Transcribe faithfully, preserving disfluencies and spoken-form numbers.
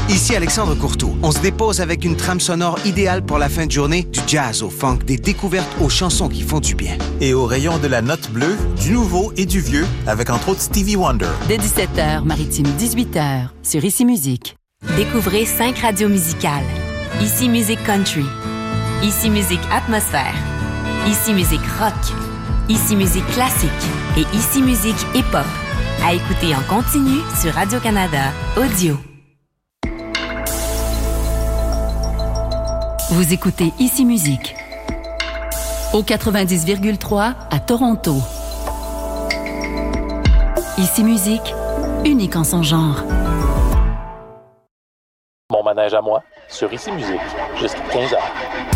Ici Alexandre Courteau. On se dépose avec une trame sonore idéale pour la fin de journée, du jazz au funk, des découvertes aux chansons qui font du bien. Et au rayon de la note bleue, du nouveau et du vieux, avec entre autres Stevie Wonder. Dès dix-sept heures, Maritime dix-huit heures, sur Ici Musique. Découvrez cinq radios musicales. Ici Musique Country. Ici Musique Atmosphère. Ici Musique Rock. Ici Musique Classique. Et Ici Musique Hip-Hop. À écouter en continu sur Radio-Canada Audio. Vous écoutez Ici Musique. Au quatre-vingt-dix virgule trois à Toronto. Ici Musique, unique en son genre. Mon manège à moi, sur Ici Musique, jusqu'à quinze heures.